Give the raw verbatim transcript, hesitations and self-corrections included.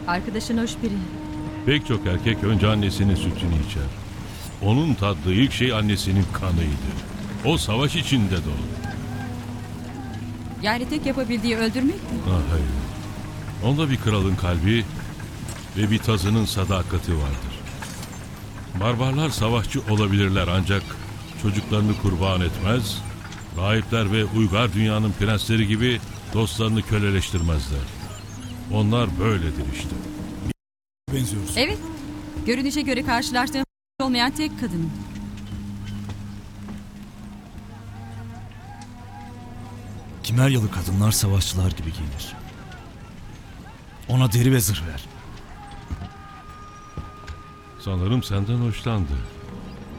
Arkadaşın hoş biri. Pek çok erkek önce annesinin sütünü içer. Onun taddığı ilk şey annesinin kanıydı. O savaş içinde dolu. Yani tek yapabildiği öldürmek mi? Ah, hayır. Onda bir kralın kalbi ve bir tazının sadakati vardır. Barbarlar savaşçı olabilirler ancak çocuklarını kurban etmez, rahipler ve uygar dünyanın prensleri gibi dostlarını köleleştirmezler. Onlar böyledir işte. Benziyoruz. Evet. Görünüşe göre karşılaştığım olmayan tek kadın. Kimeryalı kadınlar savaşçılar gibi giyinir. Ona deri ve zırh ver. Sanırım senden hoşlandı.